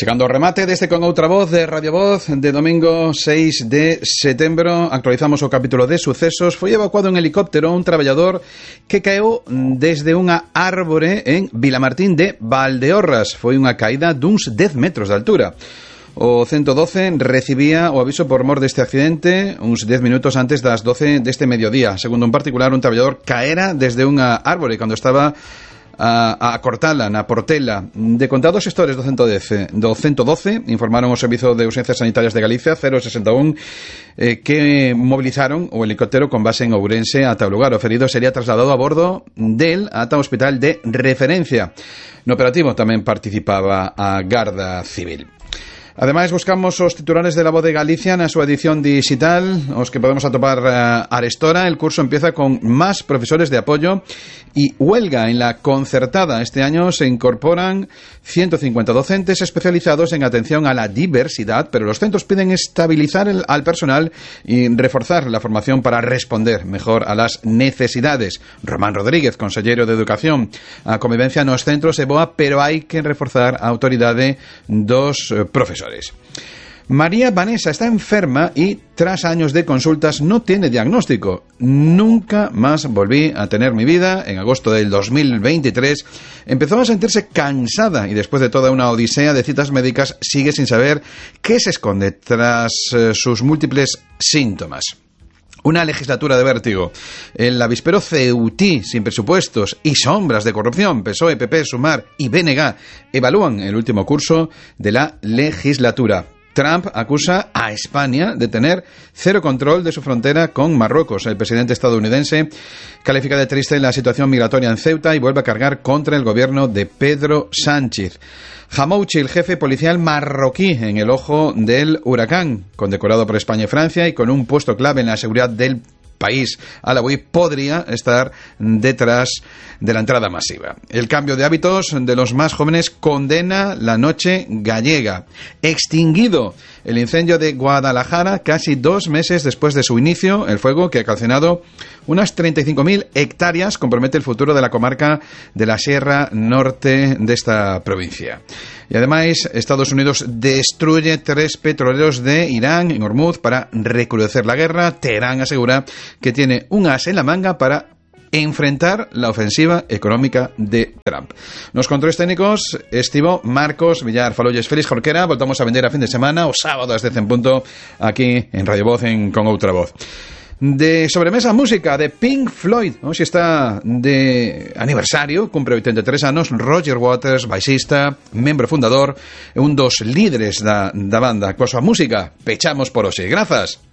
Chegando ao remate deste Con Outra Voz de Radio Voz de domingo 6 de setembro. Actualizamos o capítulo de sucesos. Foi evacuado en helicóptero un traballador que caeu desde unha árbore en Vilamartín de Valdeorras. Foi unha caída duns 10 metros de altura. O 112 recibía o aviso por mor deste accidente uns 10 minutos antes das 12 deste mediodía. Segundo un particular, un traballador caera desde unha árbore cando estaba a cortala na Portela. De contados sectores do 112 informaron o Servizo de Urxencias Sanitarias de Galicia 061 que movilizaron o helicóptero con base en Ourense ata o lugar. O ferido sería trasladado a bordo del ata o hospital de referencia. No operativo tamén participaba a Garda Civil. Ademais, buscamos os titulares de La Voz de Galicia na súa edición digital, os que podemos atopar arestora. El curso empieza con más profesores de apoyo y huelga en la concertada. Este año se incorporan 150 docentes especializados en atención a la diversidad, pero los centros piden estabilizar al personal y reforzar la formación para responder mejor a las necesidades. Román Rodríguez, consellero de Educación. A convivencia nos centros é boa, pero hai que reforzar a autoridade dos profesores. María Vanessa está enferma y tras años de consultas no tiene diagnóstico. Nunca más volví a tener mi vida. En agosto del 2023 empezó a sentirse cansada y después de toda una odisea de citas médicas sigue sin saber qué se esconde tras sus múltiples síntomas. Una legislatura de vértigo. El avispero ceutí, sin presupuestos y sombras de corrupción. PSOE, PP, Sumar y BNG evalúan el último curso de la legislatura. Trump acusa a España de tener cero control de su frontera con Marruecos. El presidente estadounidense califica de triste la situación migratoria en Ceuta y vuelve a cargar contra el gobierno de Pedro Sánchez. Hamouchi, el jefe policial marroquí, en el ojo del huracán, condecorado por España y Francia y con un puesto clave en la seguridad del país alawí, podría estar detrás de la entrada masiva. El cambio de hábitos de los más jóvenes condena la noche gallega. Extinguido el incendio de Guadalajara casi 2 meses después de su inicio. El fuego, que ha calcinado unas 35.000 hectáreas, compromete el futuro de la comarca de la Sierra Norte de esta provincia. Y además, Estados Unidos destruye 3 petroleros de Irán en Hormuz para recrudecer la guerra. Teherán asegura que tiene un as en la manga para enfrentar la ofensiva económica de Trump. Nos controles técnicos estivo Marcos Villar Falolles. Félix Jorquera. Voltamos a vender a fin de semana o sábado a 10 en punto aquí en Radio Voz en Con Outra Voz. De sobremesa, música de Pink Floyd. Hoxe está de aniversario, cumpre 83 anos. Roger Waters, baixista, membro fundador e un dos líderes da banda. Coa súa música pechamos por hoxe. Grazas.